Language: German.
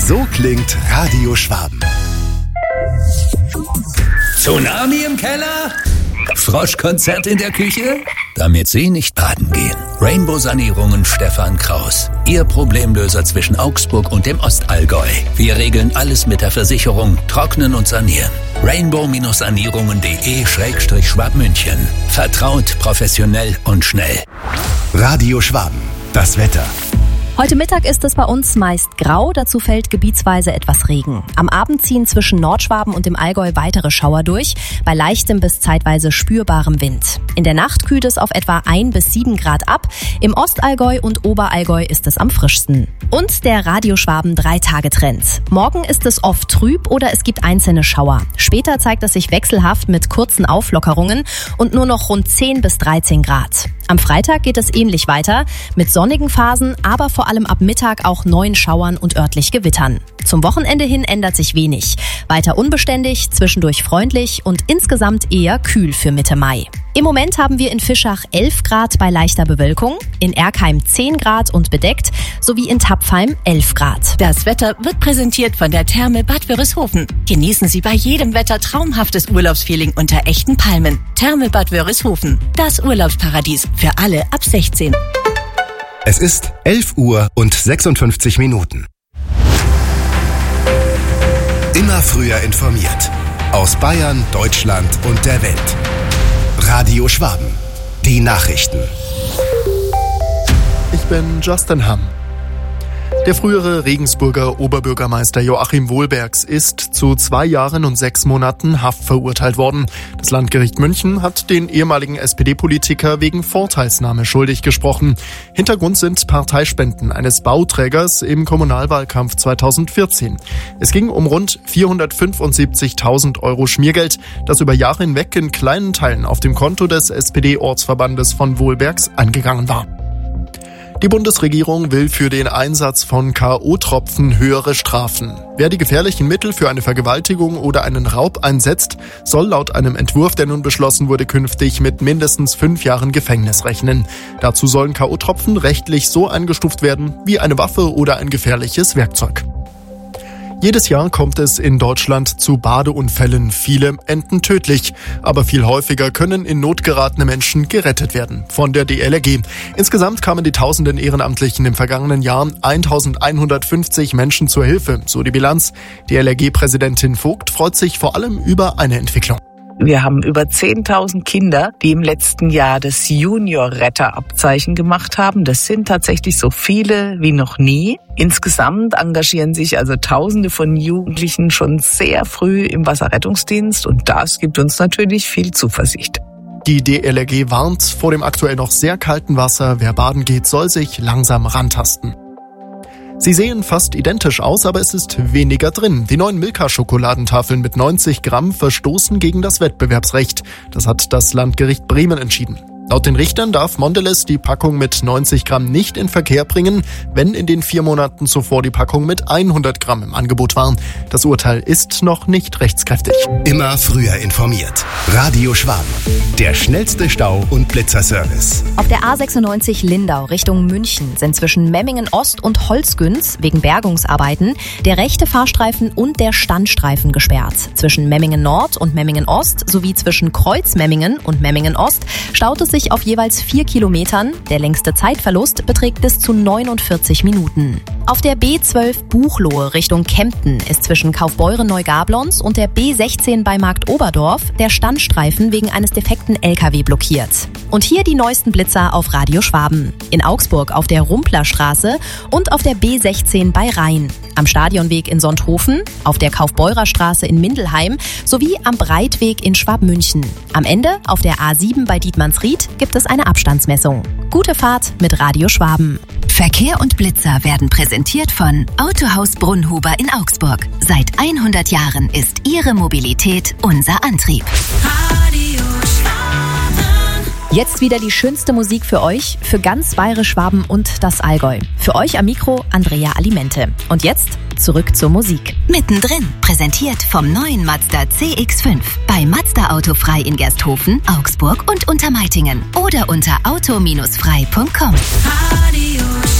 So klingt Radio Schwaben. Tsunami im Keller? Froschkonzert in der Küche? Damit Sie nicht baden gehen. Rainbow Sanierungen Stefan Kraus. Ihr Problemlöser zwischen Augsburg und dem Ostallgäu. Wir regeln alles mit der Versicherung, trocknen und sanieren. rainbow-sanierungen.de/Schwabmünchen. Vertraut, professionell und schnell. Radio Schwaben. Das Wetter. Heute Mittag ist es bei uns meist grau, dazu fällt gebietsweise etwas Regen. Am Abend ziehen zwischen Nordschwaben und dem Allgäu weitere Schauer durch, bei leichtem bis zeitweise spürbarem Wind. In der Nacht kühlt es auf etwa 1 bis 7 Grad ab, im Ostallgäu und Oberallgäu ist es am frischsten. Und der Radio Schwaben 3-Tage-Trend. Morgen ist es oft trüb oder es gibt einzelne Schauer. Später zeigt es sich wechselhaft mit kurzen Auflockerungen und nur noch rund 10 bis 13 Grad. Am Freitag geht es ähnlich weiter, mit sonnigen Phasen, aber vor allem ab Mittag auch neuen Schauern und örtlich Gewittern. Zum Wochenende hin ändert sich wenig. Weiter unbeständig, zwischendurch freundlich und insgesamt eher kühl für Mitte Mai. Im Moment haben wir in Fischach 11 Grad bei leichter Bewölkung, in Erkheim 10 Grad und bedeckt, sowie in Tapfheim 11 Grad. Das Wetter wird präsentiert von der Therme Bad Wörishofen. Genießen Sie bei jedem Wetter traumhaftes Urlaubsfeeling unter echten Palmen. Therme Bad Wörishofen, das Urlaubsparadies für alle ab 16. Es ist 11 Uhr und 56 Minuten. Immer früher informiert. Aus Bayern, Deutschland und der Welt. Radio Schwaben. Die Nachrichten. Ich bin Justin Hamm. Der frühere Regensburger Oberbürgermeister Joachim Wohlbergs ist zu 2 Jahren und 6 Monaten Haft verurteilt worden. Das Landgericht München hat den ehemaligen SPD-Politiker wegen Vorteilsnahme schuldig gesprochen. Hintergrund sind Parteispenden eines Bauträgers im Kommunalwahlkampf 2014. Es ging um rund 475.000 Euro Schmiergeld, das über Jahre hinweg in kleinen Teilen auf dem Konto des SPD-Ortsverbandes von Wohlbergs eingegangen war. Die Bundesregierung will für den Einsatz von K.O.-Tropfen höhere Strafen. Wer die gefährlichen Mittel für eine Vergewaltigung oder einen Raub einsetzt, soll laut einem Entwurf, der nun beschlossen wurde, künftig mit mindestens 5 Jahren Gefängnis rechnen. Dazu sollen K.O.-Tropfen rechtlich so eingestuft werden wie eine Waffe oder ein gefährliches Werkzeug. Jedes Jahr kommt es in Deutschland zu Badeunfällen. Viele enden tödlich, aber viel häufiger können in Not geratene Menschen gerettet werden. Von der DLRG. Insgesamt kamen die tausenden Ehrenamtlichen im vergangenen Jahr 1150 Menschen zur Hilfe, so die Bilanz. DLRG-Präsidentin Vogt freut sich vor allem über eine Entwicklung. Wir haben über 10.000 Kinder, die im letzten Jahr das Junior-Retter-Abzeichen gemacht haben. Das sind tatsächlich so viele wie noch nie. Insgesamt engagieren sich also Tausende von Jugendlichen schon sehr früh im Wasserrettungsdienst und das gibt uns natürlich viel Zuversicht. Die DLRG warnt vor dem aktuell noch sehr kalten Wasser. Wer baden geht, soll sich langsam rantasten. Sie sehen fast identisch aus, aber es ist weniger drin. Die neuen Milka-Schokoladentafeln mit 90 Gramm verstoßen gegen das Wettbewerbsrecht. Das hat das Landgericht Bremen entschieden. Laut den Richtern darf Mondelez die Packung mit 90 Gramm nicht in Verkehr bringen, wenn in den 4 Monaten zuvor die Packung mit 100 Gramm im Angebot war. Das Urteil ist noch nicht rechtskräftig. Immer früher informiert. Radio Schwaben. Der schnellste Stau- und Blitzerservice. Auf der A96 Lindau Richtung München sind zwischen Memmingen Ost und Holzgünz wegen Bergungsarbeiten der rechte Fahrstreifen und der Standstreifen gesperrt. Zwischen Memmingen Nord und Memmingen Ost sowie zwischen Kreuzmemmingen und Memmingen Ost staut es sich auf jeweils 4 Kilometern. Der längste Zeitverlust beträgt bis zu 49 Minuten. Auf der B12 Buchloe Richtung Kempten ist zwischen Kaufbeuren-Neugablons und der B16 bei Markt Oberdorf der Standstreifen wegen eines defekten LKW blockiert. Und hier die neuesten Blitzer auf Radio Schwaben. In Augsburg auf der Rumplerstraße und auf der B16 bei Rhein. Am Stadionweg in Sonthofen, auf der Kaufbeurerstraße in Mindelheim sowie am Breitweg in Schwabmünchen. Am Ende auf der A7 bei Dietmannsried gibt es eine Abstandsmessung. Gute Fahrt mit Radio Schwaben. Verkehr und Blitzer werden präsentiert von Autohaus Brunnhuber in Augsburg. Seit 100 Jahren ist Ihre Mobilität unser Antrieb. Radio Schwaben. Jetzt wieder die schönste Musik für euch, für ganz Bayerisch Schwaben und das Allgäu. Für euch am Mikro Andrea Alimente. Und jetzt zurück zur Musik. Mittendrin, präsentiert vom neuen Mazda CX-5. Bei Mazda Autofrei in Gersthofen, Augsburg und Untermeitingen. Oder unter auto-frei.com. Radio